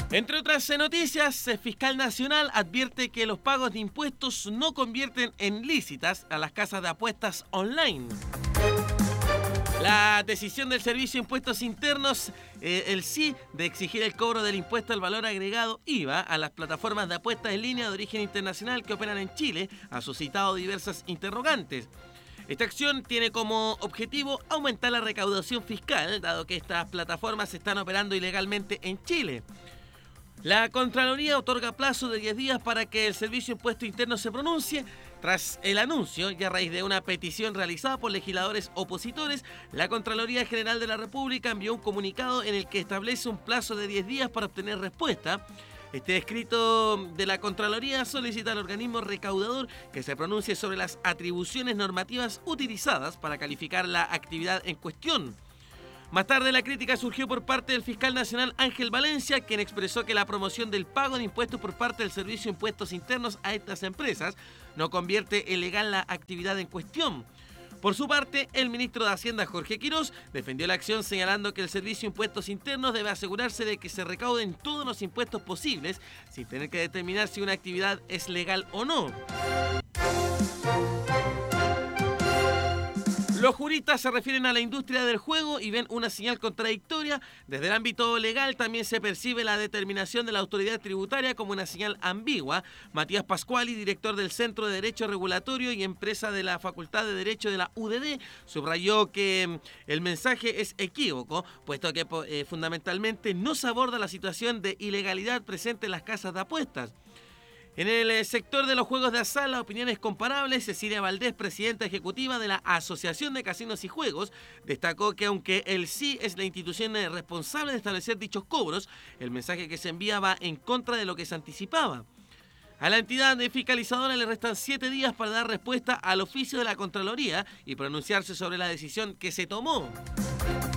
Entre otras noticias, el fiscal nacional advierte que los pagos de impuestos no convierten en lícitas a las casas de apuestas online. La decisión del Servicio de Impuestos Internos, el sí, de exigir el cobro del impuesto al valor agregado IVA a las plataformas de apuestas en línea de origen internacional que operan en Chile, ha suscitado diversas interrogantes. Esta acción tiene como objetivo aumentar la recaudación fiscal, dado que estas plataformas están operando ilegalmente en Chile. La Contraloría otorga plazo de 10 días para que el Servicio de Impuestos Internos se pronuncie. Tras el anuncio, y a raíz de una petición realizada por legisladores opositores, la Contraloría General de la República envió un comunicado en el que establece un plazo de 10 días para obtener respuesta. Este escrito de la Contraloría solicita al organismo recaudador que se pronuncie sobre las atribuciones normativas utilizadas para calificar la actividad en cuestión. Más tarde, la crítica surgió por parte del fiscal nacional Ángel Valencia, quien expresó que la promoción del pago de impuestos por parte del Servicio de Impuestos Internos a estas empresas no convierte en legal la actividad en cuestión. Por su parte, el ministro de Hacienda, Jorge Quirós, defendió la acción señalando que el Servicio de Impuestos Internos debe asegurarse de que se recauden todos los impuestos posibles sin tener que determinar si una actividad es legal o no. Los juristas se refieren a la industria del juego y ven una señal contradictoria. Desde el ámbito legal también se percibe la determinación de la autoridad tributaria como una señal ambigua. Matías Pascuali, director del Centro de Derecho Regulatorio y empresa de la Facultad de Derecho de la UDD, subrayó que el mensaje es equívoco, puesto que fundamentalmente no se aborda la situación de ilegalidad presente en las casas de apuestas. En el sector de los juegos de azar, las opiniones comparables. Cecilia Valdés, presidenta ejecutiva de la Asociación de Casinos y Juegos, destacó que aunque el sí es la institución responsable de establecer dichos cobros, el mensaje que se envía va en contra de lo que se anticipaba. A la entidad fiscalizadora le restan 7 días para dar respuesta al oficio de la Contraloría y pronunciarse sobre la decisión que se tomó.